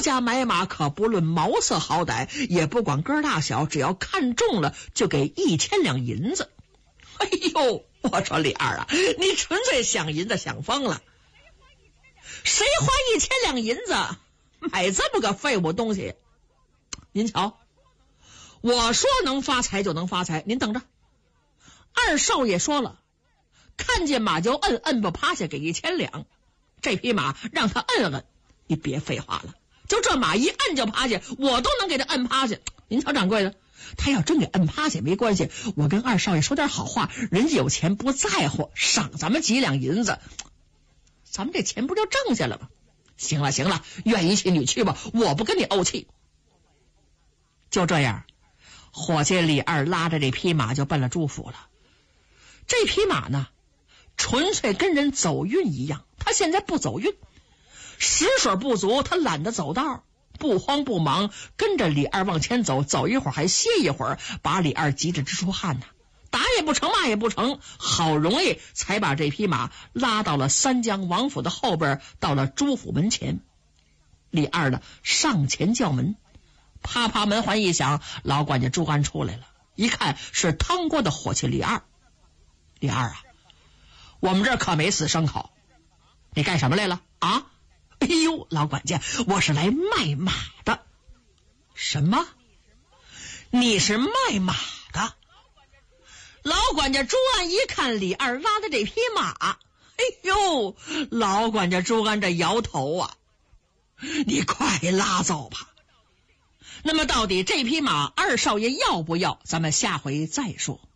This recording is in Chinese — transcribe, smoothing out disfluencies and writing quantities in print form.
家买马可不论毛色好歹，也不管个大小，只要看中了就给1000两银子。哎呦，我说李二啊，你纯粹想银子想疯了，谁花1000两银子买这么个废物东西？您瞧，我说能发财就能发财，您等着。二少爷说了，看见马就摁，摁不趴下给1000两。这匹马让他摁摁，你别废话了，就这马一摁就趴下，我都能给他摁趴下。您瞧掌柜的，他要真给摁趴下没关系，我跟二少爷说点好话，人家有钱不在乎，赏咱们几两银子，咱们这钱不就挣下了吗？行了行了，愿意去你去吧，我不跟你怄气。就这样，伙计李二拉着这匹马就奔了朱府了。这匹马呢，纯粹跟人走运一样，他现在不走运，食水不足，他懒得走道，不慌不忙跟着李二往前走，走一会儿还歇一会儿，把李二急得直出汗呐，打也不成，骂也不成，好容易才把这匹马拉到了三江王府的后边，到了朱府门前。李二呢上前叫门，啪啪门环一响，老管家朱安出来了，一看是汤锅的伙计李二。李二啊，我们这儿可没死牲口，你干什么来了啊？哎呦，老管家，我是来卖马的。什么？你是卖马的？老管家朱安一看李二拉的这匹马，哎呦，老管家朱安这摇头啊，你快拉走吧。那么到底这匹马二少爷要不要，咱们下回再说。